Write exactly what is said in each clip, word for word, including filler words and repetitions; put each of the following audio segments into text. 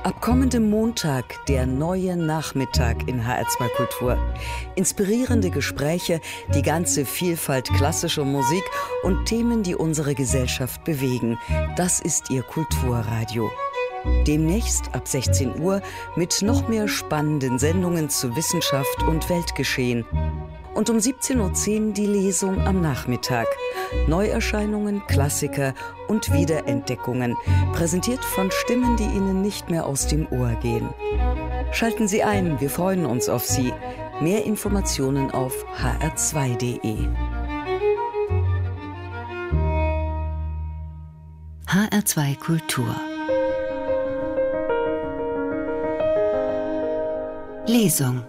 Ab kommendem Montag der neue Nachmittag in H R zwei Kultur. Inspirierende Gespräche, die ganze Vielfalt klassischer Musik und Themen, die unsere Gesellschaft bewegen. Das ist Ihr Kulturradio. Demnächst ab sechzehn Uhr mit noch mehr spannenden Sendungen zu Wissenschaft und Weltgeschehen. Und um siebzehn Uhr zehn die Lesung am Nachmittag. Neuerscheinungen, Klassiker und Wiederentdeckungen. Präsentiert von Stimmen, die Ihnen nicht mehr aus dem Ohr gehen. Schalten Sie ein, wir freuen uns auf Sie. Mehr Informationen auf h r zwei punkt d e. H R zwei Kultur. Lesung.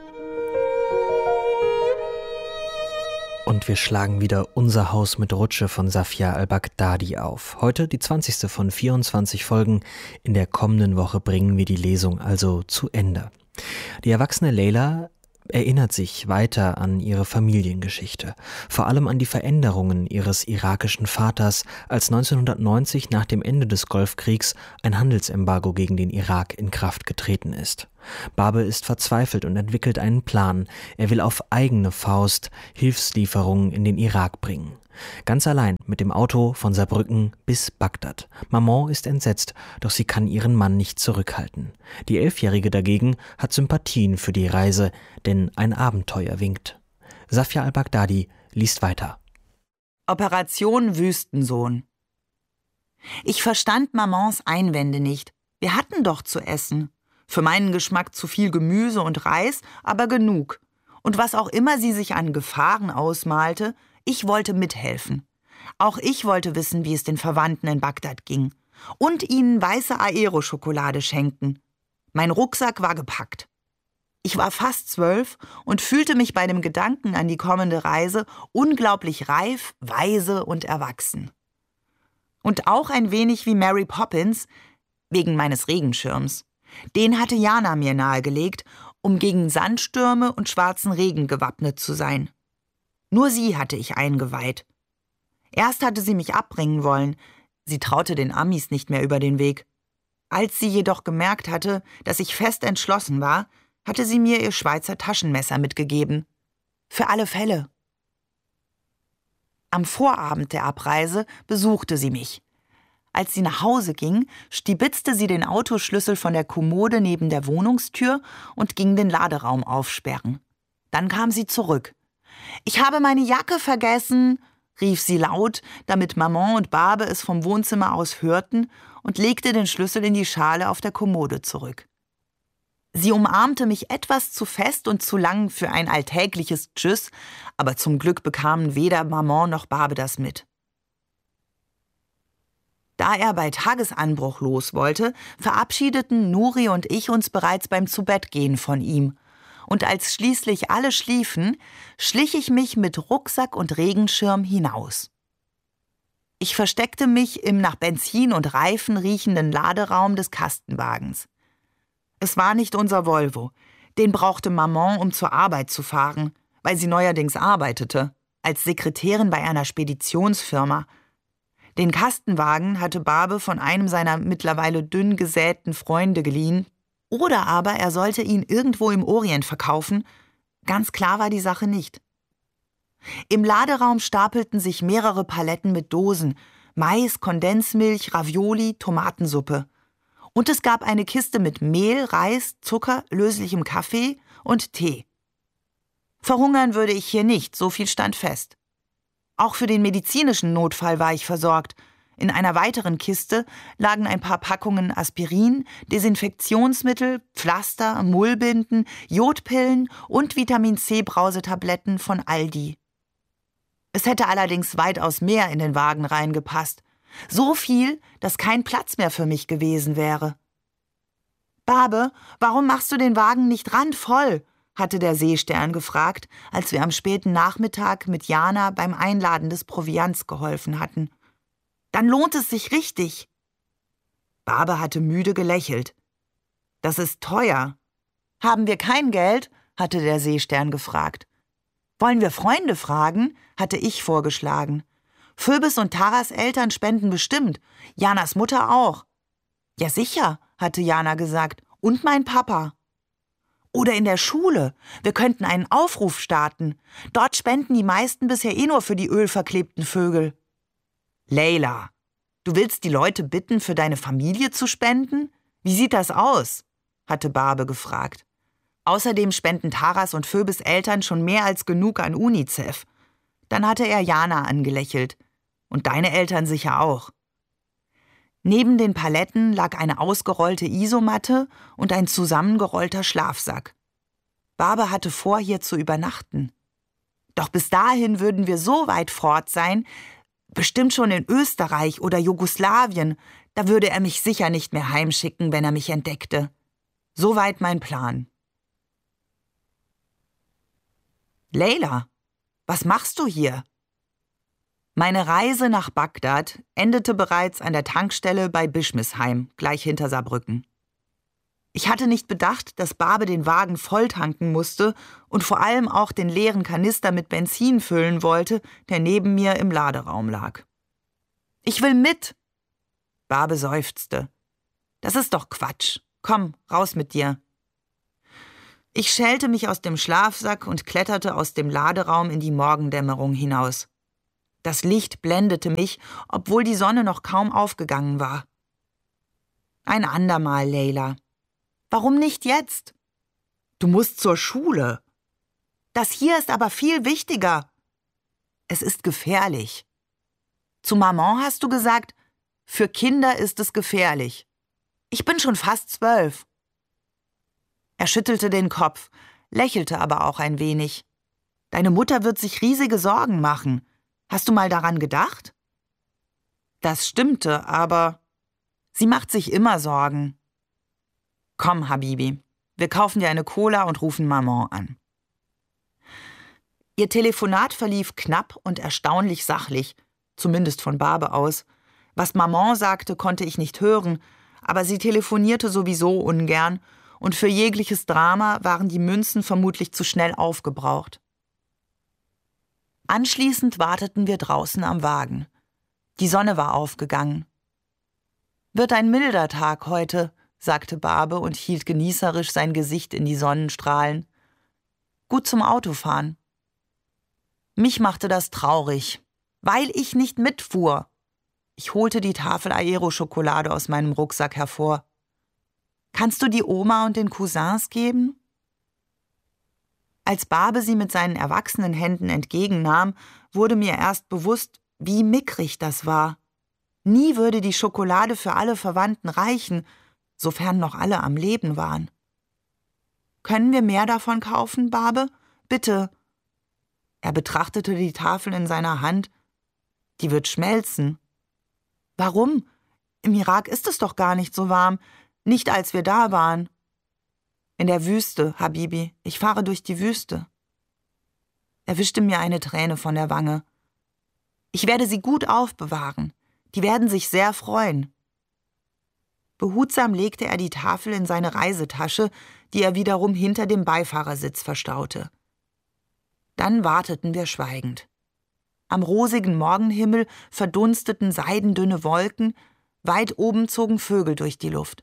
Und wir schlagen wieder Unser Haus mit Rutsche von Safia al-Baghdadi auf. Heute die zwanzigste von vierundzwanzig Folgen. In der kommenden Woche bringen wir die Lesung also zu Ende. Die erwachsene Leila erinnert sich weiter an ihre Familiengeschichte, vor allem an die Veränderungen ihres irakischen Vaters, als neunzehnhundertneunzig nach dem Ende des Golfkriegs ein Handelsembargo gegen den Irak in Kraft getreten ist. Babe ist verzweifelt und entwickelt einen Plan. Er will auf eigene Faust Hilfslieferungen in den Irak bringen. Ganz allein mit dem Auto von Saarbrücken bis Bagdad. Maman ist entsetzt, doch sie kann ihren Mann nicht zurückhalten. Die Elfjährige dagegen hat Sympathien für die Reise, denn ein Abenteuer winkt. Safia al-Baghdadi liest weiter. Operation Wüstensohn. Ich verstand Mamans Einwände nicht. Wir hatten doch zu essen. Für meinen Geschmack zu viel Gemüse und Reis, aber genug. Und was auch immer sie sich an Gefahren ausmalte, ich wollte mithelfen. Auch ich wollte wissen, wie es den Verwandten in Bagdad ging. Und ihnen weiße Aero-Schokolade schenken. Mein Rucksack war gepackt. Ich war fast zwölf und fühlte mich bei dem Gedanken an die kommende Reise unglaublich reif, weise und erwachsen. Und auch ein wenig wie Mary Poppins, wegen meines Regenschirms. Den hatte Jana mir nahegelegt, um gegen Sandstürme und schwarzen Regen gewappnet zu sein. Nur sie hatte ich eingeweiht. Erst hatte sie mich abbringen wollen, sie traute den Amis nicht mehr über den Weg. Als sie jedoch gemerkt hatte, dass ich fest entschlossen war, hatte sie mir ihr Schweizer Taschenmesser mitgegeben. Für alle Fälle. Am Vorabend der Abreise besuchte sie mich. Als sie nach Hause ging, stibitzte sie den Autoschlüssel von der Kommode neben der Wohnungstür und ging den Laderaum aufsperren. Dann kam sie zurück. »Ich habe meine Jacke vergessen«, rief sie laut, damit Maman und Babe es vom Wohnzimmer aus hörten, und legte den Schlüssel in die Schale auf der Kommode zurück. Sie umarmte mich etwas zu fest und zu lang für ein alltägliches Tschüss, aber zum Glück bekamen weder Maman noch Babe das mit. Da er bei Tagesanbruch los wollte, verabschiedeten Nuri und ich uns bereits beim Zubettgehen von ihm. Und als schließlich alle schliefen, schlich ich mich mit Rucksack und Regenschirm hinaus. Ich versteckte mich im nach Benzin und Reifen riechenden Laderaum des Kastenwagens. Es war nicht unser Volvo. Den brauchte Maman, um zur Arbeit zu fahren, weil sie neuerdings arbeitete, als Sekretärin bei einer Speditionsfirma. Den Kastenwagen hatte Babe von einem seiner mittlerweile dünn gesäten Freunde geliehen, oder aber er sollte ihn irgendwo im Orient verkaufen. Ganz klar war die Sache nicht. Im Laderaum stapelten sich mehrere Paletten mit Dosen, Mais, Kondensmilch, Ravioli, Tomatensuppe. Und es gab eine Kiste mit Mehl, Reis, Zucker, löslichem Kaffee und Tee. Verhungern würde ich hier nicht, so viel stand fest. Auch für den medizinischen Notfall war ich versorgt. In einer weiteren Kiste lagen ein paar Packungen Aspirin, Desinfektionsmittel, Pflaster, Mullbinden, Jodpillen und Vitamin-C-Brausetabletten von Aldi. Es hätte allerdings weitaus mehr in den Wagen reingepasst. So viel, dass kein Platz mehr für mich gewesen wäre. »Babe, warum machst du den Wagen nicht randvoll?« hatte der Seestern gefragt, als wir am späten Nachmittag mit Jana beim Einladen des Proviants geholfen hatten. »Dann lohnt es sich richtig.« Babe hatte müde gelächelt. »Das ist teuer.« »Haben wir kein Geld?« hatte der Seestern gefragt. »Wollen wir Freunde fragen?« hatte ich vorgeschlagen. »Phoebus und Taras Eltern spenden bestimmt, Janas Mutter auch.« Ja sicher, hatte Jana gesagt. Und mein Papa. Oder in der Schule. Wir könnten einen Aufruf starten. Dort spenden die meisten bisher eh nur für die ölverklebten Vögel. Leila, du willst die Leute bitten, für deine Familie zu spenden? Wie sieht das aus? Hatte Barbe gefragt. Außerdem spenden Taras und Phoebes Eltern schon mehr als genug an UNICEF. Dann hatte er Jana angelächelt. Und deine Eltern sicher auch. Neben den Paletten lag eine ausgerollte Isomatte und ein zusammengerollter Schlafsack. Barbe hatte vor, hier zu übernachten. Doch bis dahin würden wir so weit fort sein, bestimmt schon in Österreich oder Jugoslawien, da würde er mich sicher nicht mehr heimschicken, wenn er mich entdeckte. Soweit mein Plan. Leila, was machst du hier? Meine Reise nach Bagdad endete bereits an der Tankstelle bei Bischmisheim, gleich hinter Saarbrücken. Ich hatte nicht bedacht, dass Barbe den Wagen volltanken musste und vor allem auch den leeren Kanister mit Benzin füllen wollte, der neben mir im Laderaum lag. »Ich will mit!« Barbe seufzte. »Das ist doch Quatsch. Komm, raus mit dir.« Ich schälte mich aus dem Schlafsack und kletterte aus dem Laderaum in die Morgendämmerung hinaus. Das Licht blendete mich, obwohl die Sonne noch kaum aufgegangen war. Ein andermal, Leila. Warum nicht jetzt? Du musst zur Schule. Das hier ist aber viel wichtiger. Es ist gefährlich. Zu Maman hast du gesagt, für Kinder ist es gefährlich. Ich bin schon fast zwölf. Er schüttelte den Kopf, lächelte aber auch ein wenig. Deine Mutter wird sich riesige Sorgen machen. Hast du mal daran gedacht? Das stimmte, aber sie macht sich immer Sorgen. Komm, Habibi, wir kaufen dir eine Cola und rufen Maman an. Ihr Telefonat verlief knapp und erstaunlich sachlich, zumindest von Barbe aus. Was Maman sagte, konnte ich nicht hören, aber sie telefonierte sowieso ungern und für jegliches Drama waren die Münzen vermutlich zu schnell aufgebraucht. Anschließend warteten wir draußen am Wagen. Die Sonne war aufgegangen. »Wird ein milder Tag heute«, sagte Barbe und hielt genießerisch sein Gesicht in die Sonnenstrahlen. »Gut zum Autofahren.« Mich machte das traurig, weil ich nicht mitfuhr. Ich holte die Tafel Aero-Schokolade aus meinem Rucksack hervor. »Kannst du die Oma und den Cousins geben?« Als Barbe sie mit seinen erwachsenen Händen entgegennahm, wurde mir erst bewusst, wie mickrig das war. Nie würde die Schokolade für alle Verwandten reichen, sofern noch alle am Leben waren. »Können wir mehr davon kaufen, Barbe? Bitte.« Er betrachtete die Tafel in seiner Hand. »Die wird schmelzen.« »Warum? Im Irak ist es doch gar nicht so warm, nicht als wir da waren.« »In der Wüste, Habibi. Ich fahre durch die Wüste.« Er wischte mir eine Träne von der Wange. »Ich werde sie gut aufbewahren. Die werden sich sehr freuen.« Behutsam legte er die Tafel in seine Reisetasche, die er wiederum hinter dem Beifahrersitz verstaute. Dann warteten wir schweigend. Am rosigen Morgenhimmel verdunsteten seidendünne Wolken, weit oben zogen Vögel durch die Luft.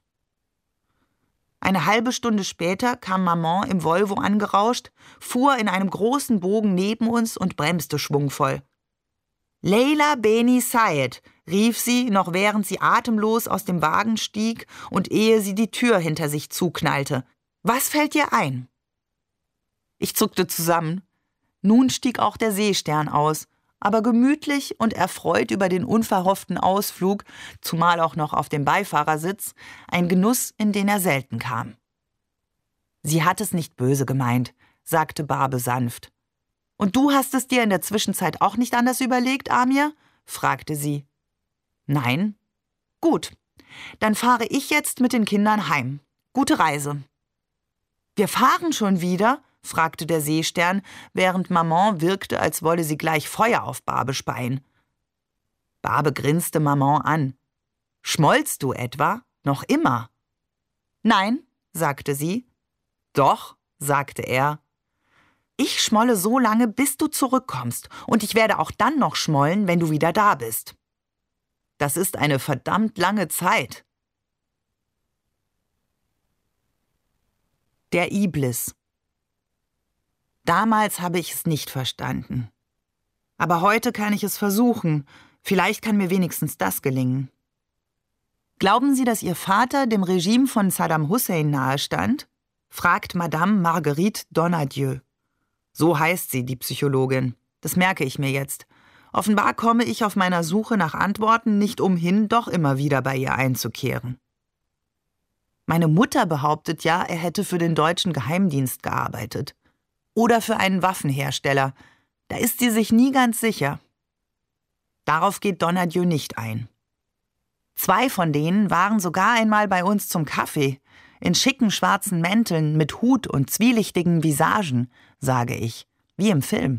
Eine halbe Stunde später kam Maman im Volvo angerauscht, fuhr in einem großen Bogen neben uns und bremste schwungvoll. »Leila Beni Sayed«, rief sie, noch während sie atemlos aus dem Wagen stieg und ehe sie die Tür hinter sich zuknallte. »Was fällt dir ein?« Ich zuckte zusammen. Nun stieg auch der Seestern aus, aber gemütlich und erfreut über den unverhofften Ausflug, zumal auch noch auf dem Beifahrersitz, ein Genuss, in den er selten kam. »Sie hat es nicht böse gemeint«, sagte Barbe sanft. »Und du hast es dir in der Zwischenzeit auch nicht anders überlegt, Amir?« fragte sie. »Nein.« »Gut, dann fahre ich jetzt mit den Kindern heim. Gute Reise.« »Wir fahren schon wieder?« fragte der Seestern, während Maman wirkte, als wolle sie gleich Feuer auf Barbe speien. Barbe grinste Maman an. »Schmollst du etwa? Noch immer?« »Nein«, sagte sie. »Doch«, sagte er. »Ich schmolle so lange, bis du zurückkommst, und ich werde auch dann noch schmollen, wenn du wieder da bist.« »Das ist eine verdammt lange Zeit.« Der Iblis. Damals habe ich es nicht verstanden. Aber heute kann ich es versuchen. Vielleicht kann mir wenigstens das gelingen. Glauben Sie, dass Ihr Vater dem Regime von Saddam Hussein nahestand? Fragt Madame Marguerite Donadieu. So heißt sie, die Psychologin. Das merke ich mir jetzt. Offenbar komme ich auf meiner Suche nach Antworten nicht umhin, doch immer wieder bei ihr einzukehren. Meine Mutter behauptet ja, er hätte für den deutschen Geheimdienst gearbeitet. Oder für einen Waffenhersteller. Da ist sie sich nie ganz sicher. Darauf geht Donadieu nicht ein. Zwei von denen waren sogar einmal bei uns zum Kaffee, in schicken schwarzen Mänteln mit Hut und zwielichtigen Visagen, sage ich, wie im Film.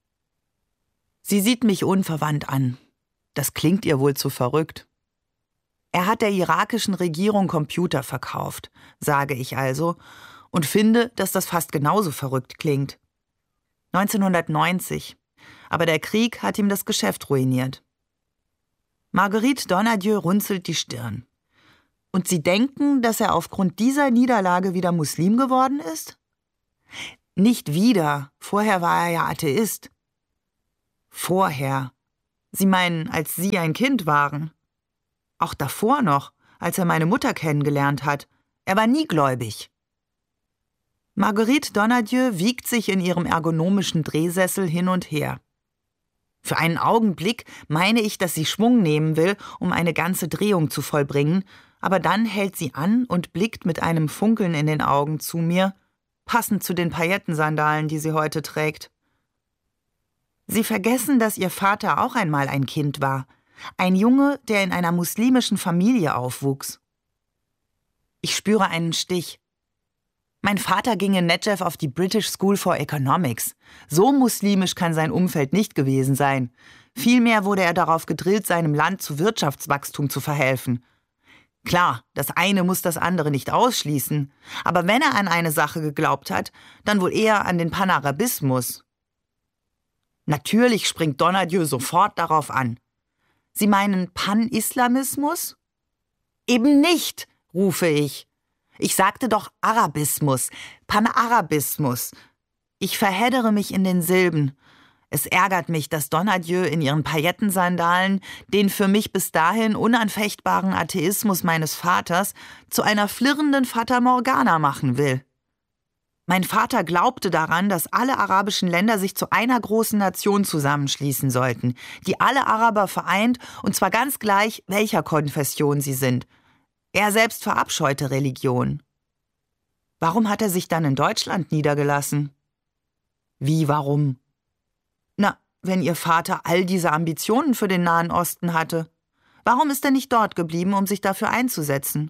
Sie sieht mich unverwandt an. Das klingt ihr wohl zu verrückt. Er hat der irakischen Regierung Computer verkauft, sage ich also, und finde, dass das fast genauso verrückt klingt. neunzehnhundertneunzig. Aber der Krieg hat ihm das Geschäft ruiniert. Marguerite Donadieu runzelt die Stirn. Und Sie denken, dass er aufgrund dieser Niederlage wieder Muslim geworden ist? Nicht wieder. Vorher war er ja Atheist. Vorher. Sie meinen, als Sie ein Kind waren? Auch davor noch, als er meine Mutter kennengelernt hat. Er war nie gläubig. Marguerite Donadieu wiegt sich in ihrem ergonomischen Drehsessel hin und her. Für einen Augenblick meine ich, dass sie Schwung nehmen will, um eine ganze Drehung zu vollbringen, aber dann hält sie an und blickt mit einem Funkeln in den Augen zu mir, passend zu den Paillettensandalen, die sie heute trägt. Sie vergessen, dass Ihr Vater auch einmal ein Kind war, ein Junge, der in einer muslimischen Familie aufwuchs. Ich spüre einen Stich. Mein Vater ging in Nedjev auf die British School for Economics. So muslimisch kann sein Umfeld nicht gewesen sein. Vielmehr wurde er darauf gedrillt, seinem Land zu Wirtschaftswachstum zu verhelfen. Klar, das eine muss das andere nicht ausschließen. Aber wenn er an eine Sache geglaubt hat, dann wohl eher an den Panarabismus. Natürlich springt Donadieu sofort darauf an. Sie meinen Pan-Islamismus? Eben nicht, rufe ich. Ich sagte doch Arabismus, Panarabismus. Ich verheddere mich in den Silben. Es ärgert mich, dass Donadieu in ihren Paillettensandalen den für mich bis dahin unanfechtbaren Atheismus meines Vaters zu einer flirrenden Fata Morgana machen will. Mein Vater glaubte daran, dass alle arabischen Länder sich zu einer großen Nation zusammenschließen sollten, die alle Araber vereint, und zwar ganz gleich, welcher Konfession sie sind. Er selbst verabscheute Religion. Warum hat er sich dann in Deutschland niedergelassen? Wie, warum? Na, wenn Ihr Vater all diese Ambitionen für den Nahen Osten hatte, warum ist er nicht dort geblieben, um sich dafür einzusetzen?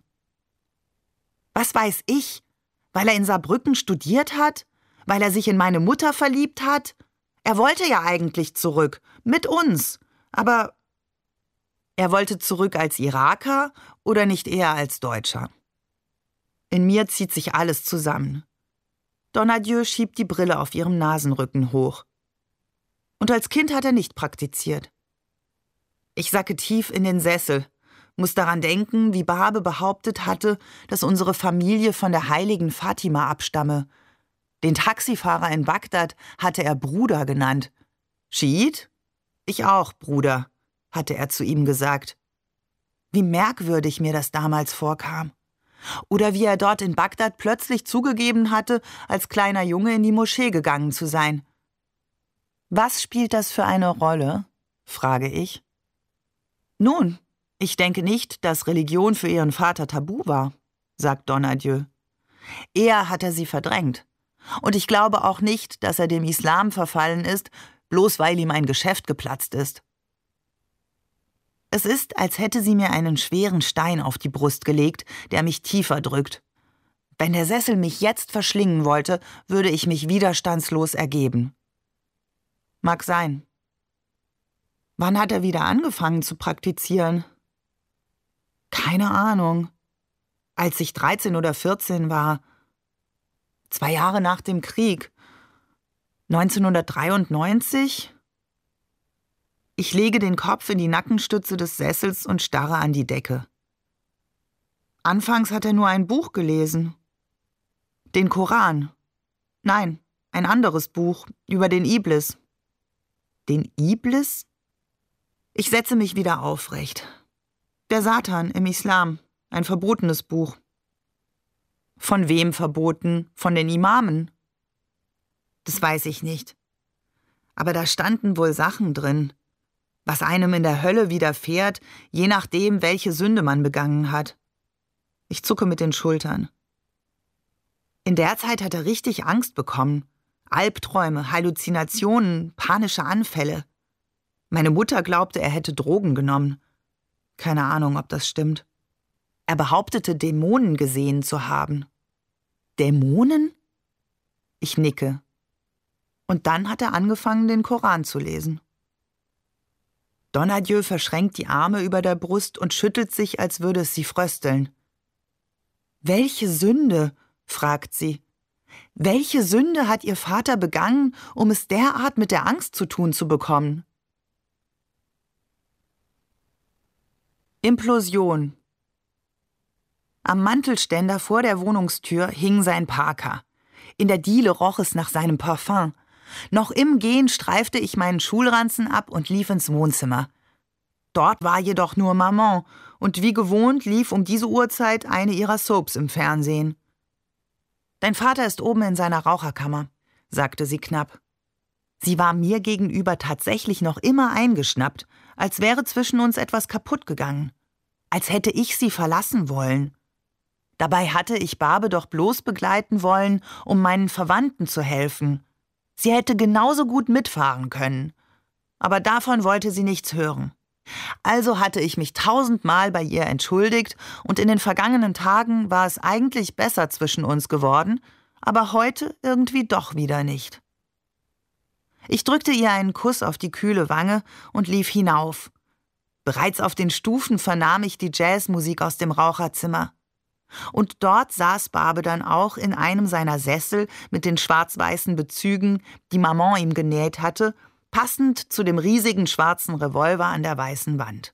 Was weiß ich? Weil er in Saarbrücken studiert hat? Weil er sich in meine Mutter verliebt hat? Er wollte ja eigentlich zurück, mit uns, aber er wollte zurück als Iraker oder nicht eher als Deutscher? In mir zieht sich alles zusammen. Donadieu schiebt die Brille auf ihrem Nasenrücken hoch. Und als Kind hat er nicht praktiziert. Ich sacke tief in den Sessel, muss daran denken, wie Barbe behauptet hatte, dass unsere Familie von der heiligen Fatima abstamme. Den Taxifahrer in Bagdad hatte er Bruder genannt. Schiit? Ich auch, Bruder, hatte er zu ihm gesagt. Wie merkwürdig mir das damals vorkam. Oder wie er dort in Bagdad plötzlich zugegeben hatte, als kleiner Junge in die Moschee gegangen zu sein. Was spielt das für eine Rolle? Frage ich. Nun, ich denke nicht, dass Religion für Ihren Vater tabu war, sagt Donadieu. Eher hat er sie verdrängt. Und ich glaube auch nicht, dass er dem Islam verfallen ist, bloß weil ihm ein Geschäft geplatzt ist. Es ist, als hätte sie mir einen schweren Stein auf die Brust gelegt, der mich tiefer drückt. Wenn der Sessel mich jetzt verschlingen wollte, würde ich mich widerstandslos ergeben. Mag sein. Wann hat er wieder angefangen zu praktizieren? Keine Ahnung. Als ich dreizehn oder vierzehn war. Zwei Jahre nach dem Krieg. neunzehnhundertdreiundneunzig? Ich lege den Kopf in die Nackenstütze des Sessels und starre an die Decke. Anfangs hat er nur ein Buch gelesen. Den Koran. Nein, ein anderes Buch über den Iblis. Den Iblis? Ich setze mich wieder aufrecht. Der Satan im Islam, ein verbotenes Buch. Von wem verboten? Von den Imamen? Das weiß ich nicht. Aber da standen wohl Sachen drin, was einem in der Hölle widerfährt, je nachdem, welche Sünde man begangen hat. Ich zucke mit den Schultern. In der Zeit hat er richtig Angst bekommen. Albträume, Halluzinationen, panische Anfälle. Meine Mutter glaubte, er hätte Drogen genommen. Keine Ahnung, ob das stimmt. Er behauptete, Dämonen gesehen zu haben. Dämonen? Ich nicke. Und dann hat er angefangen, den Koran zu lesen. Donadieu verschränkt die Arme über der Brust und schüttelt sich, als würde es sie frösteln. »Welche Sünde?« fragt sie. »Welche Sünde hat Ihr Vater begangen, um es derart mit der Angst zu tun zu bekommen?« Implosion. Am Mantelständer vor der Wohnungstür hing sein Parker. In der Diele roch es nach seinem Parfum. Noch im Gehen streifte ich meinen Schulranzen ab und lief ins Wohnzimmer. Dort war jedoch nur Maman, und wie gewohnt lief um diese Uhrzeit eine ihrer Soaps im Fernsehen. »Dein Vater ist oben in seiner Raucherkammer«, sagte sie knapp. Sie war mir gegenüber tatsächlich noch immer eingeschnappt, als wäre zwischen uns etwas kaputt gegangen. Als hätte ich sie verlassen wollen. Dabei hatte ich Barbe doch bloß begleiten wollen, um meinen Verwandten zu helfen. Sie hätte genauso gut mitfahren können. Aber davon wollte sie nichts hören. Also hatte ich mich tausendmal bei ihr entschuldigt und in den vergangenen Tagen war es eigentlich besser zwischen uns geworden, aber heute irgendwie doch wieder nicht. Ich drückte ihr einen Kuss auf die kühle Wange und lief hinauf. Bereits auf den Stufen vernahm ich die Jazzmusik aus dem Raucherzimmer. Und dort saß Barbe dann auch in einem seiner Sessel mit den schwarz-weißen Bezügen, die Maman ihm genäht hatte, passend zu dem riesigen schwarzen Revolver an der weißen Wand.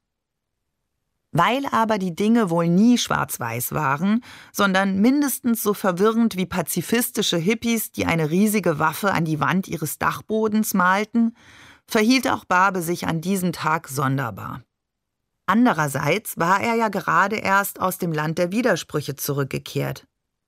Weil aber die Dinge wohl nie schwarz-weiß waren, sondern mindestens so verwirrend wie pazifistische Hippies, die eine riesige Waffe an die Wand ihres Dachbodens malten, verhielt auch Barbe sich an diesem Tag sonderbar. Andererseits war er ja gerade erst aus dem Land der Widersprüche zurückgekehrt.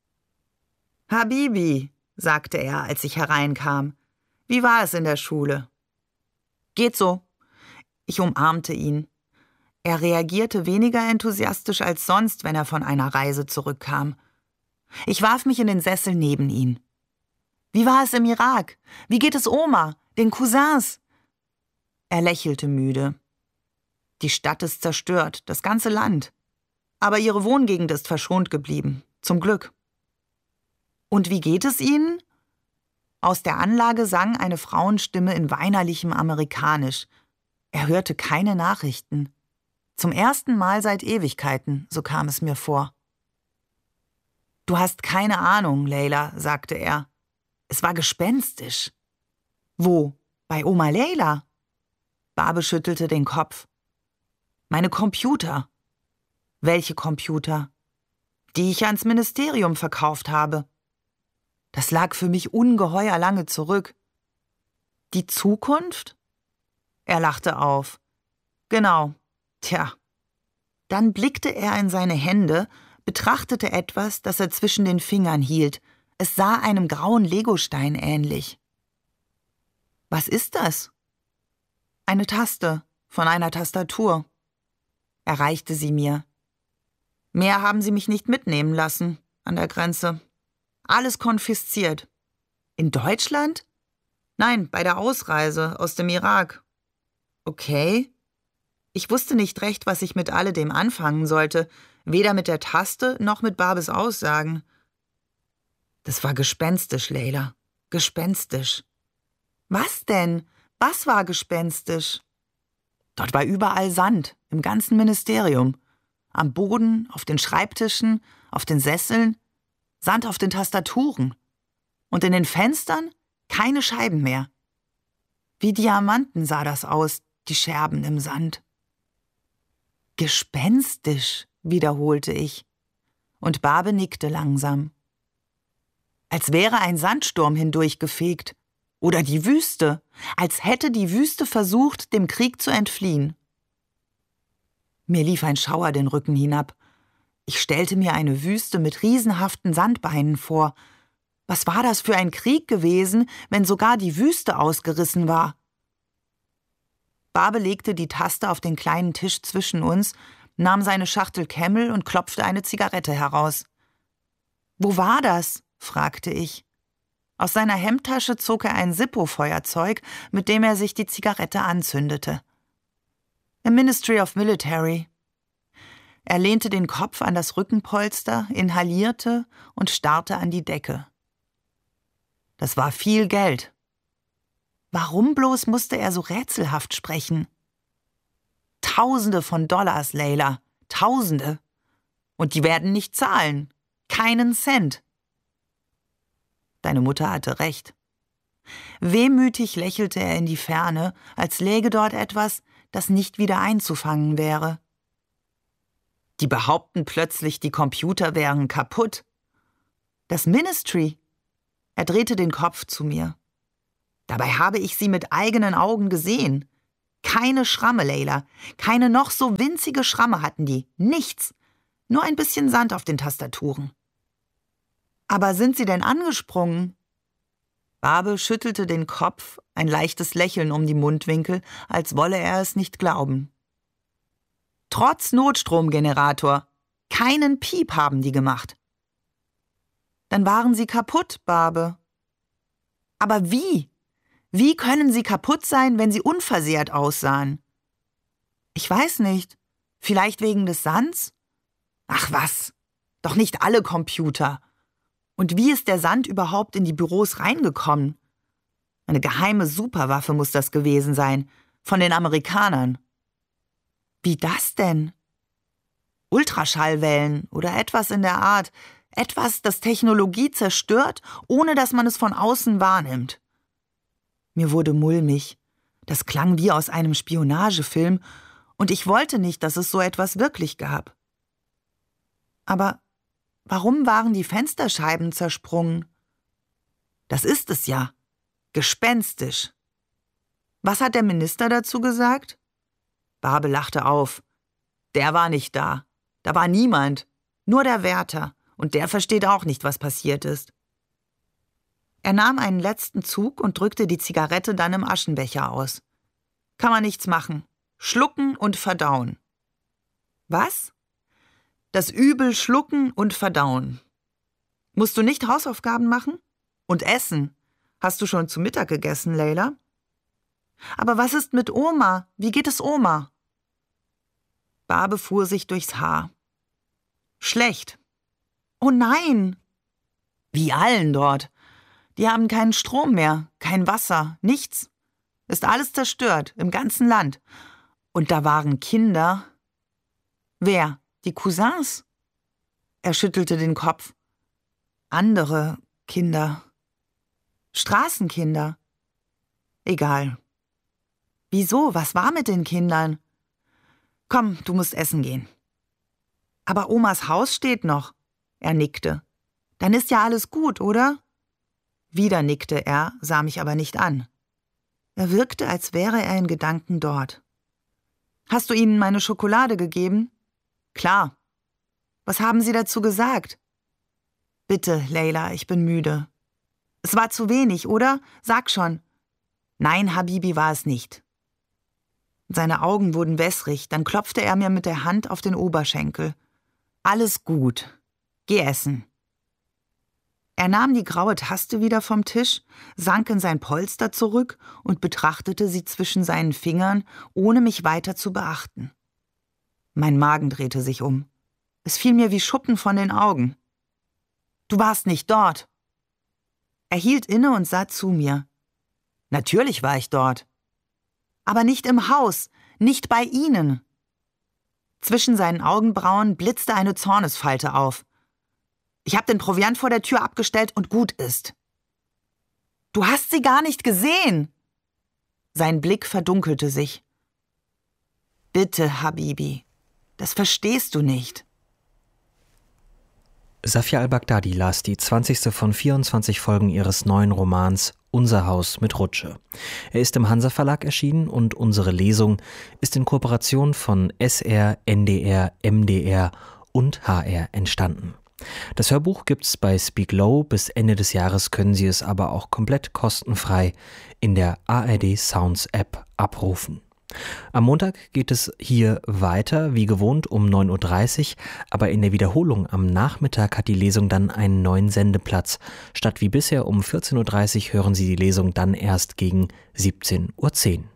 »Habibi«, sagte er, als ich hereinkam, »wie war es in der Schule?« »Geht so.« Ich umarmte ihn. Er reagierte weniger enthusiastisch als sonst, wenn er von einer Reise zurückkam. Ich warf mich in den Sessel neben ihn. »Wie war es im Irak? Wie geht es Oma, den Cousins?« Er lächelte müde. »Die Stadt ist zerstört, das ganze Land. Aber ihre Wohngegend ist verschont geblieben, zum Glück.« »Und wie geht es Ihnen?« Aus der Anlage sang eine Frauenstimme in weinerlichem Amerikanisch. Er hörte keine Nachrichten. Zum ersten Mal seit Ewigkeiten, so kam es mir vor. »Du hast keine Ahnung, Leila«, sagte er. »Es war gespenstisch.« »Wo? Bei Oma Leila?« Barbe schüttelte den Kopf. »Meine Computer.« »Welche Computer?« »Die ich ans Ministerium verkauft habe.« Das lag für mich ungeheuer lange zurück. »Die Zukunft?« Er lachte auf. »Genau. Tja.« Dann blickte er in seine Hände, betrachtete etwas, das er zwischen den Fingern hielt. Es sah einem grauen Legostein ähnlich. »Was ist das?« »Eine Taste von einer Tastatur.« Er reichte sie mir. »Mehr haben sie mich nicht mitnehmen lassen an der Grenze. Alles konfisziert.« »In Deutschland?« »Nein, bei der Ausreise aus dem Irak.« »Okay.« Ich wusste nicht recht, was ich mit alledem anfangen sollte, weder mit der Taste noch mit Barbes Aussagen. Das war gespenstisch, Leila, gespenstisch. »Was denn? Was war gespenstisch?« »Dort war überall Sand, im ganzen Ministerium. Am Boden, auf den Schreibtischen, auf den Sesseln, Sand auf den Tastaturen. Und in den Fenstern keine Scheiben mehr. Wie Diamanten sah das aus, die Scherben im Sand.« »Gespenstisch«, wiederholte ich. Und Barbe nickte langsam. Als wäre ein Sandsturm hindurchgefegt. Oder die Wüste, als hätte die Wüste versucht, dem Krieg zu entfliehen. Mir lief ein Schauer den Rücken hinab. Ich stellte mir eine Wüste mit riesenhaften Sandbeinen vor. Was war das für ein Krieg gewesen, wenn sogar die Wüste ausgerissen war? Barbe legte die Taste auf den kleinen Tisch zwischen uns, nahm seine Schachtel Camel und klopfte eine Zigarette heraus. »Wo war das?« fragte ich. Aus seiner Hemdtasche zog er ein Zippo-Feuerzeug, mit dem er sich die Zigarette anzündete. »Im Ministry of Military.« Er lehnte den Kopf an das Rückenpolster, inhalierte und starrte an die Decke. Das war viel Geld. Warum bloß musste er so rätselhaft sprechen? Tausende von Dollars, Leila, Tausende. Und die werden nicht zahlen. Keinen Cent. Deine Mutter hatte recht. Wehmütig lächelte er in die Ferne, als läge dort etwas, das nicht wieder einzufangen wäre. Die behaupten plötzlich, die Computer wären kaputt. Das Ministry. Er drehte den Kopf zu mir. Dabei habe ich sie mit eigenen Augen gesehen. Keine Schramme, Leila. Keine noch so winzige Schramme hatten die. Nichts. Nur ein bisschen Sand auf den Tastaturen. Aber sind sie denn angesprungen? Barbe schüttelte den Kopf, ein leichtes Lächeln um die Mundwinkel, als wolle er es nicht glauben. Trotz Notstromgenerator. Keinen Piep haben die gemacht. Dann waren sie kaputt, Barbe. Aber wie? Wie können sie kaputt sein, wenn sie unversehrt aussahen? Ich weiß nicht. Vielleicht wegen des Sands? Ach was, doch nicht alle Computer. Und wie ist der Sand überhaupt in die Büros reingekommen? Eine geheime Superwaffe muss das gewesen sein, von den Amerikanern. Wie das denn? Ultraschallwellen oder etwas in der Art, etwas, das Technologie zerstört, ohne dass man es von außen wahrnimmt. Mir wurde mulmig. Das klang wie aus einem Spionagefilm, und ich wollte nicht, dass es so etwas wirklich gab. Aber warum waren die Fensterscheiben zersprungen? Das ist es ja. Gespenstisch. Was hat der Minister dazu gesagt? Barbe lachte auf. Der war nicht da. Da war niemand. Nur der Wärter. Und der versteht auch nicht, was passiert ist. Er nahm einen letzten Zug und drückte die Zigarette dann im Aschenbecher aus. Kann man nichts machen. Schlucken und verdauen. Was? Das Übel schlucken und verdauen. Musst du nicht Hausaufgaben machen? Und essen? Hast du schon zu Mittag gegessen, Leila? Aber was ist mit Oma? Wie geht es Oma? Barbe fuhr sich durchs Haar. Schlecht. Oh nein! Wie allen dort. Die haben keinen Strom mehr, kein Wasser, nichts. Ist alles zerstört, im ganzen Land. Und da waren Kinder. Wer? Die Cousins? Er schüttelte den Kopf. Andere Kinder. Straßenkinder. Egal. Wieso? Was war mit den Kindern? Komm, du musst essen gehen. Aber Omas Haus steht noch. Er nickte. Dann ist ja alles gut, oder? Wieder nickte er, sah mich aber nicht an. Er wirkte, als wäre er in Gedanken dort. Hast du ihnen meine Schokolade gegeben? Klar. Was haben sie dazu gesagt? Bitte, Leila, ich bin müde. Es war zu wenig, oder? Sag schon. Nein, Habibi war es nicht. Seine Augen wurden wässrig, dann klopfte er mir mit der Hand auf den Oberschenkel. Alles gut. Geh essen. Er nahm die graue Taste wieder vom Tisch, sank in sein Polster zurück und betrachtete sie zwischen seinen Fingern, ohne mich weiter zu beachten. Mein Magen drehte sich um. Es fiel mir wie Schuppen von den Augen. Du warst nicht dort. Er hielt inne und sah zu mir. Natürlich war ich dort. Aber nicht im Haus, nicht bei Ihnen. Zwischen seinen Augenbrauen blitzte eine Zornesfalte auf. Ich habe den Proviant vor der Tür abgestellt und gut ist. Du hast sie gar nicht gesehen. Sein Blick verdunkelte sich. Bitte, Habibi, das verstehst du nicht. Safia al-Baghdadi las die zwanzigste von vierundzwanzig Folgen ihres neuen Romans Unser Haus mit Rutsche. Er ist im Hansa Verlag erschienen und unsere Lesung ist in Kooperation von S R, N D R, M D R und H R entstanden. Das Hörbuch gibt's bei Speak Low, bis Ende des Jahres können Sie es aber auch komplett kostenfrei in der A R D Sounds App abrufen. Am Montag geht es hier weiter, wie gewohnt um neun Uhr dreißig, aber in der Wiederholung am Nachmittag hat die Lesung dann einen neuen Sendeplatz. Statt wie bisher um vierzehn Uhr dreißig hören Sie die Lesung dann erst gegen siebzehn Uhr zehn.